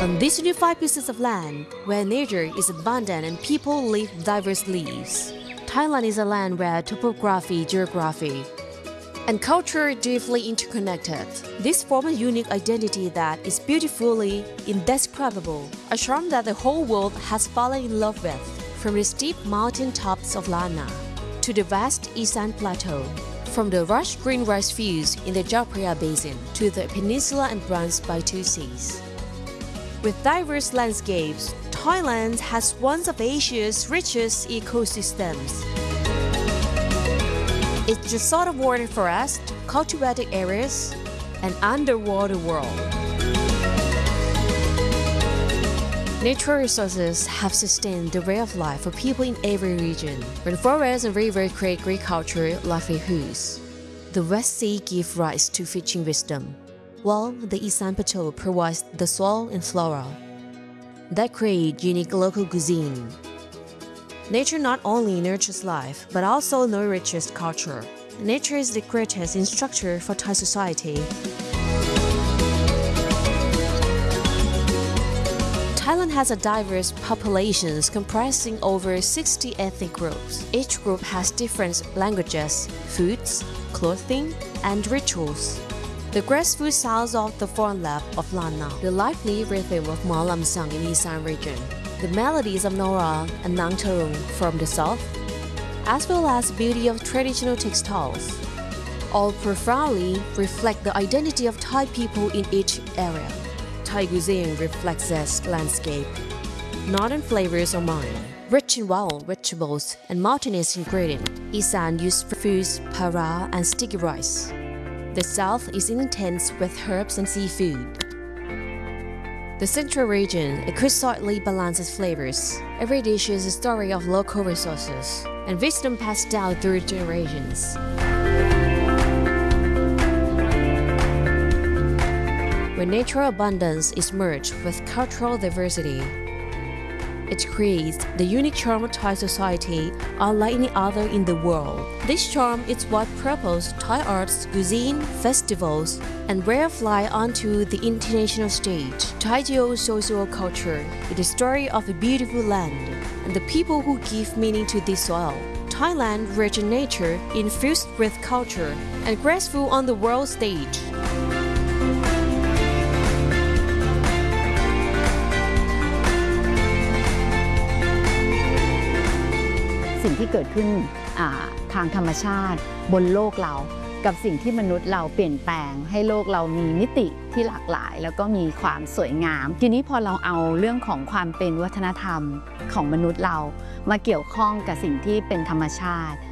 On this unified pieces of land, where nature is abundant and people live diverse lives, Thailand is a land where topography, geography, and culture are deeply interconnected. This forms a unique identity that is beautifully indescribable, a charm that the whole world has fallen in love with, from the steep mountain tops of Lana to the vast Isan Plateau, from the lush green rice fields in the Chao Phraya Basin to the peninsula embraced by two seas. With diverse landscapes, Thailand has one of Asia's richest ecosystems. It's the sort of water forest, cultivated areas, and underwater world. Natural resources have sustained the way of life for people in every region. When forests and rivers create agricultural livelihoods, the West Sea gives rise to fishing wisdom, while the Isan Plateau provides the soil and flora that create unique local cuisine. Nature not only nurtures life, but also nourishes culture. Nature is the greatest instructor for Thai society. Thailand has a diverse population comprising over 60 ethnic groups. Each group has different languages, foods, clothing, and rituals. The graceful sounds of the foreign lap of Lana, the lively rhythm of Ma Lam sung in Isan region, the melodies of Nora and Nang Tarung from the south, as well as the beauty of traditional textiles, all profoundly reflect the identity of Thai people in each area. Thai cuisine reflects this landscape. Northern flavors are mine, rich in wild vegetables and mountainous ingredients. Isan uses foods, para, and sticky rice. The south is intense with herbs and seafood. The central region exquisitely balances flavors. Every dish is a story of local resources and wisdom passed down through generations. When natural abundance is merged with cultural diversity, it creates the unique charm of Thai society unlike any other in the world. This charm is what propels Thai arts, cuisine, festivals, and way of life onto the international stage. Thai geo-social culture is the story of a beautiful land and the people who give meaning to this soil. Thailand, rich in nature, infused with culture, and graceful on the world stage. สิ่งที่เกิดขึ้นทางธรรมชาติบนโลกเรากับสิ่งที่มนุษย์เราเปลี่ยนแปลงให้โลกเรามีมิติที่หลากหลายแล้วก็มีความสวยงามทีนี้พอเราเอาเรื่องของความเป็นวัฒนธรรมของมนุษย์เรามาเกี่ยวข้องกับสิ่งที่เป็นธรรมชาติ